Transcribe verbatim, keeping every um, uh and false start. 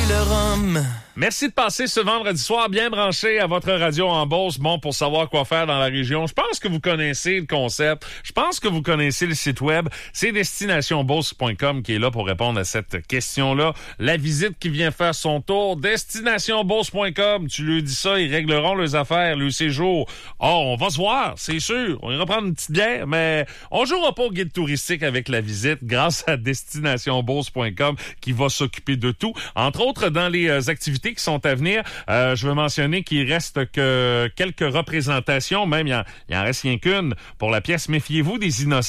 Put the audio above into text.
le rhum. Merci de passer ce vendredi soir bien branché à votre radio en Beauce. Bon, pour savoir quoi faire dans la région. Je pense que vous connaissez le concept. Je pense que vous connaissez le site web. C'est destination beauce point com qui est là pour répondre à cette question-là. La visite qui vient faire son tour. destination beauce point com. Tu lui dis ça, ils régleront leurs affaires, le séjour. Oh, on va se voir, c'est sûr. On ira prendre une petite bière, mais on jouera pas au guide touristique avec la visite grâce à destination beauce point com qui va s'occuper de tout. Entre autres, dans les euh, activités qui sont à venir, euh, je veux mentionner qu'il reste que quelques représentations, même il en, il en reste rien qu'une pour la pièce Méfiez-vous des innocents.